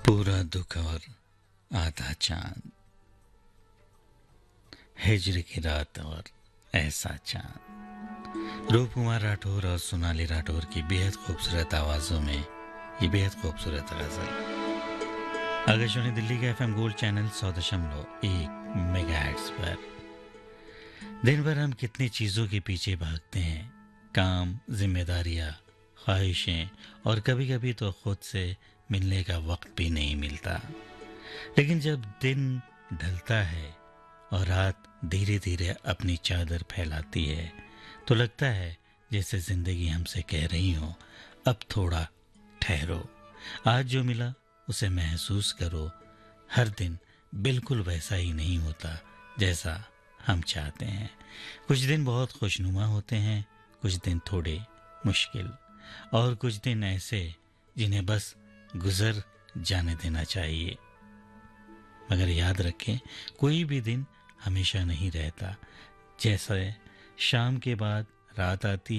पूरा दुख और आधा चांद, हिजर की रात और ऐसा चांद। रूप कुमार राठौर और सोनाली राठौर की बेहद खूबसूरत आवाज़ों में ये बेहद खूबसूरत गज़ल आकाशवाणी दिल्ली के एफएम गोल्ड चैनल 100.1 मेगाहर्ट्ज़ पर। दिन भर हम कितनी चीज़ों के पीछे भागते हैं, काम, जिम्मेदारियाँ, ख्वाहिशें और कभी कभी तो खुद से मिलने का वक्त भी नहीं मिलता। लेकिन जब दिन ढलता है और रात धीरे धीरे अपनी चादर फैलाती है तो लगता है जैसे जिंदगी हमसे कह रही हो, अब थोड़ा ठहरो, आज जो मिला उसे महसूस करो। हर दिन बिल्कुल वैसा ही नहीं होता जैसा हम चाहते हैं। कुछ दिन बहुत खुशनुमा होते हैं, कुछ दिन थोड़े मुश्किल और कुछ दिन ऐसे जिन्हें बस गुजर जाने देना चाहिए। मगर याद रखें, कोई भी दिन हमेशा नहीं रहता। जैसे शाम के बाद रात आती